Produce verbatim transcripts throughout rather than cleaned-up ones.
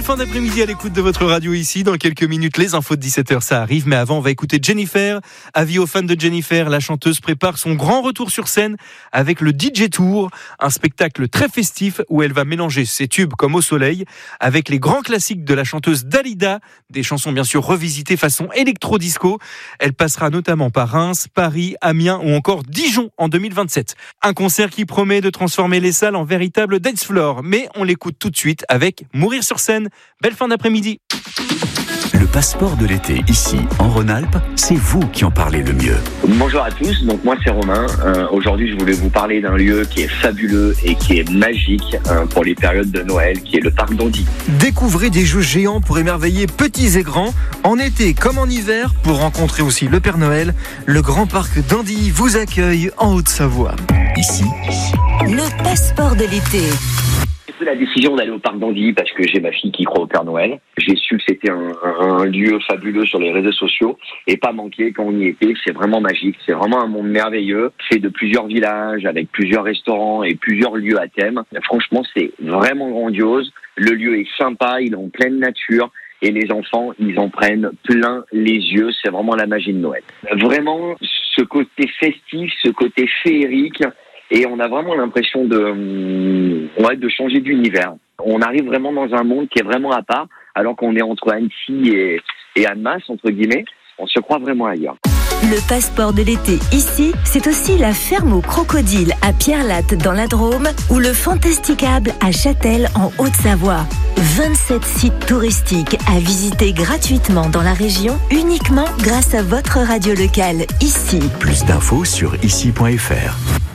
fin d'après-midi à l'écoute de votre radio ici. Dans quelques minutes, les infos de dix-sept heures, ça arrive. Mais avant, on va écouter Jennifer. Avis aux fans de Jennifer, la chanteuse prépare son grand retour sur scène avec le D J Tour, un spectacle très festif où elle va mélanger ses tubes comme au soleil avec les grands classiques de la chanteuse Dalida, des chansons bien sûr revisitées façon électro-disco. Elle passera notamment par Reims, Paris, Amiens ou encore Dijon en deux mille vingt-sept. Un concert qui promet de transformer les salles en véritable dance floor. Mais on l'écoute tout de suite avec Mourir sur scène. Belle fin d'après-midi. Le passeport de l'été, ici, en Rhône-Alpes, c'est vous qui en parlez le mieux. Bonjour à tous, donc moi c'est Romain. Euh, aujourd'hui, je voulais vous parler d'un lieu qui est fabuleux et qui est magique euh, pour les périodes de Noël, qui est le parc d'Andy. Découvrez des jeux géants pour émerveiller petits et grands, en été comme en hiver, pour rencontrer aussi le Père Noël. Le grand parc d'Andy vous accueille en Haute-Savoie. Ici, le passeport de l'été. J'ai pris la décision d'aller au parc d'Andy parce que j'ai ma fille qui croit au Père Noël. J'ai su que c'était un, un, un lieu fabuleux sur les réseaux sociaux et pas manqué quand on y était. C'est vraiment magique. C'est vraiment un monde merveilleux, fait de plusieurs villages avec plusieurs restaurants et plusieurs lieux à thème. Franchement, c'est vraiment grandiose. Le lieu est sympa, il est en pleine nature. Et les enfants, ils en prennent plein les yeux. C'est vraiment la magie de Noël. Vraiment, ce côté festif, ce côté féerique. Et on a vraiment l'impression de, ouais, de changer d'univers. On arrive vraiment dans un monde qui est vraiment à part, alors qu'on est entre Annecy et, et Annemasse, entre guillemets. On se croit vraiment ailleurs. Le passeport de l'été ici, c'est aussi la ferme aux crocodiles à Pierrelatte dans la Drôme ou le Fantasticable à Châtel en Haute-Savoie. vingt-sept sites touristiques à visiter gratuitement dans la région, uniquement grâce à votre radio locale ici. plus d'infos sur ici point f r.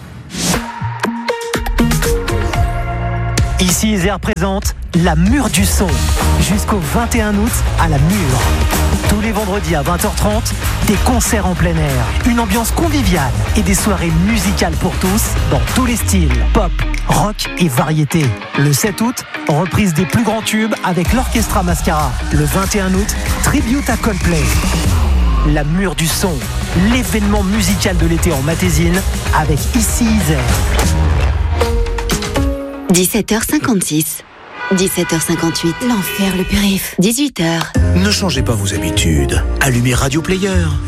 Ici Isère présente la Mûre du Son jusqu'au vingt et un août à la Mûre. Tous les vendredis à vingt heures trente, des concerts en plein air, une ambiance conviviale et des soirées musicales pour tous dans tous les styles, pop, rock et variété. Le sept août, reprise des plus grands tubes avec l'Orchestra Mascara. Le vingt et un août, tribute à Coldplay. La Mûre du Son, l'événement musical de l'été en Matésine avec Ici Isère. dix-sept heures cinquante-six. dix-sept heures cinquante-huit. L'enfer, le périph'. dix-huit heures. Ne changez pas vos habitudes. Allumez Radio Player.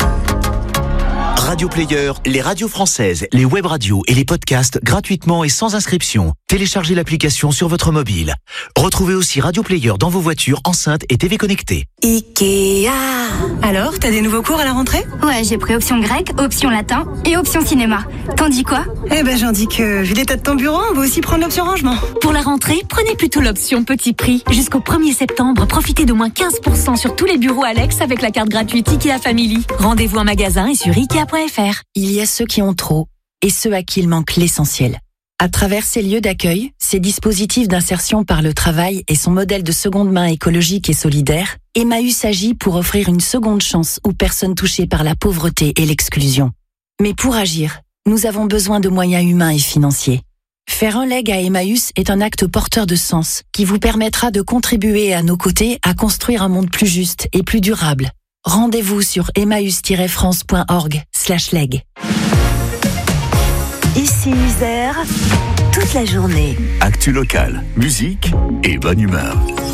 Radio Player, les radios françaises, les web radios et les podcasts gratuitement et sans inscription. Téléchargez l'application sur votre mobile. Retrouvez aussi Radio Player dans vos voitures, enceintes et T V connectées. Ikea. Alors, t'as des nouveaux cours à la rentrée ? Ouais, j'ai pris option grec, option latin et option cinéma. T'en dis quoi ? Eh ben, j'en dis que, vu l'état de ton bureau, on va aussi prendre l'option rangement. Pour la rentrée, prenez plutôt l'option petit prix. Jusqu'au premier septembre, profitez d'au moins quinze pour cent sur tous les bureaux Alex avec la carte gratuite Ikea Family. Rendez-vous en magasin et sur ikea point f r. Il y a ceux qui ont trop et ceux à qui il manque l'essentiel. À travers ces lieux d'accueil, ces dispositifs d'insertion par le travail et son modèle de seconde main écologique et solidaire, Emmaüs agit pour offrir une seconde chance aux personnes touchées par la pauvreté et l'exclusion. Mais pour agir, nous avons besoin de moyens humains et financiers. Faire un leg à Emmaüs est un acte porteur de sens qui vous permettra de contribuer à nos côtés à construire un monde plus juste et plus durable. Rendez-vous sur emmaüs tiret france point org slash leg. Ici Isère, toute la journée. Actu locale, musique et bonne humeur.